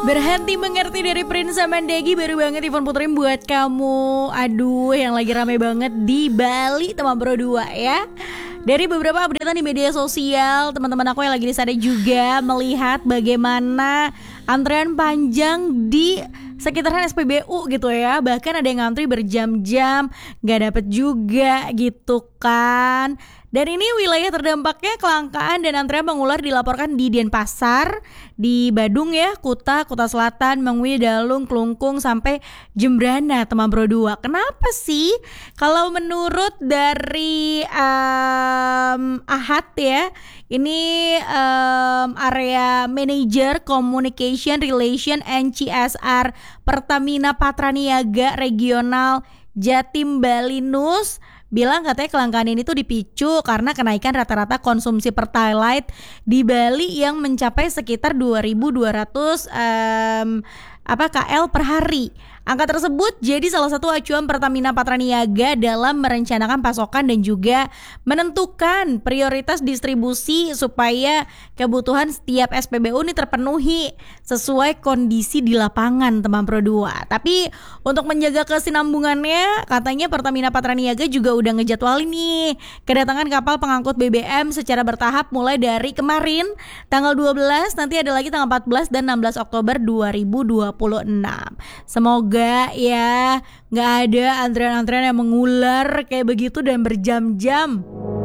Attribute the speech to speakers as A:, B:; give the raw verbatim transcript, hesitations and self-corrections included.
A: Berhenti mengerti dari Prince sama Degi. Baru banget Ivan puterin buat kamu. Aduh, yang lagi rame banget di Bali teman Pro dua ya. Dari beberapa updatean di media sosial, teman-teman aku yang lagi di sana juga melihat bagaimana antrean panjang di sekitaran S P B U gitu ya. Bahkan ada yang ngantri berjam-jam gak dapet juga gitu kan. Dan ini wilayah terdampaknya kelangkaan dan antrean mengular dilaporkan di Denpasar, di Badung ya, Kuta, Kuta Selatan, Mengwi, Dalung, Klungkung, sampai Jembrana teman Pro dua. Kenapa sih? Kalau menurut dari um, Ahad ya, ini um, area Manager Communication Relation and C S R Pertamina Patraniaga Regional Jatim Balinus bilang katanya kelangkaan ini tuh dipicu karena kenaikan rata-rata konsumsi Pertalite di Bali yang mencapai sekitar dua ribu dua ratus um, apa K L per hari. Angka tersebut jadi salah satu acuan Pertamina Patraniaga dalam merencanakan pasokan dan juga menentukan prioritas distribusi supaya kebutuhan setiap S P B U ini terpenuhi sesuai kondisi di lapangan teman Pro dua. Tapi untuk menjaga kesinambungannya, katanya Pertamina Patraniaga juga udah ngejadwalin nih kedatangan kapal pengangkut B B M secara bertahap mulai dari kemarin tanggal dua belas, nanti ada lagi tanggal empat belas dan enam belas Oktober dua ribu dua puluh enam. Semoga Semoga ya gak ada antrean-antrean yang mengular kayak begitu dan berjam-jam.